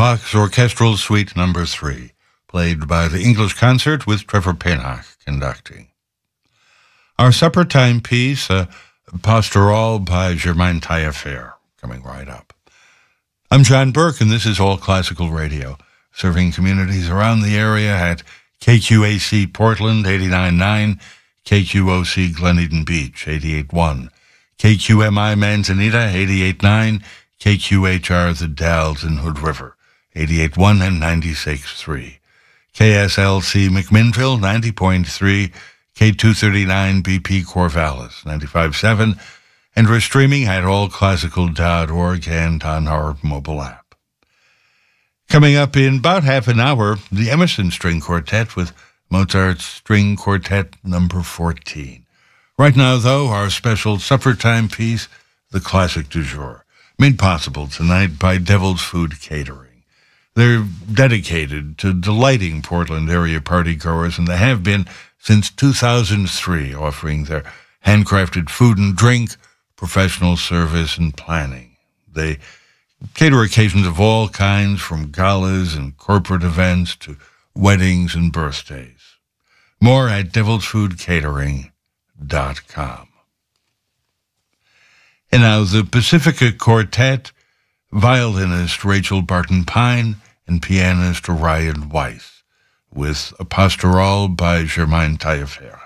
Bach's Orchestral Suite No. 3, played by the English Concert with Trevor Pinnock conducting. Our supper time piece, a Pastoral by Germain Taillefer, coming right up. I'm John Burke, and this is All Classical Radio, serving communities around the area at KQAC Portland 89.9, KQOC Glen Eden Beach 88.1, KQMI Manzanita 88.9, KQHR The Dalles in Hood River 88.1 and 96.3, KSLC McMinnville 90.3, K239 BP Corvallis 95.7, and we're streaming at allclassical.org and on our mobile app. Coming up in about half an hour, the Emerson String Quartet with Mozart's String Quartet No. 14. Right now, though, our special supper time piece, the Classic du Jour, made possible tonight by Devil's Food Catering. They're dedicated to delighting Portland area partygoers, and they have been since 2003, offering their handcrafted food and drink, professional service, and planning. They cater occasions of all kinds, from galas and corporate events to weddings and birthdays. More at devilsfoodcatering.com. And now the Pacifica Quartet, violinist Rachel Barton Pine and pianist Orion Weiss, with a Pastoral by Germain Taillefer.